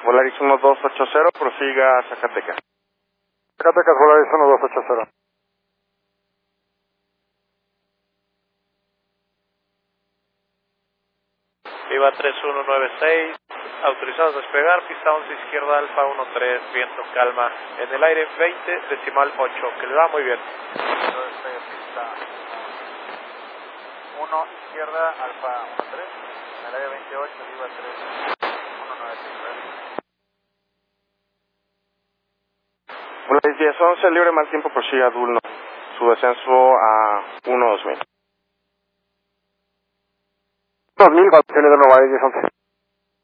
Volaris 1280, prosiga a Zacatecas. Zacatecas, Volaris 1280. Viva 3196, autorizados a despegar, pista 11 izquierda, alfa 13, viento calma, en el aire 20, decimal 8, que le va muy bien. Despegue pista 1 izquierda, alfa 13, en el aire 28, viva 3196. Volaris 1011, libre mal tiempo, prosiga a Dulno, su descenso a 12000. 2000, Volaris 1011.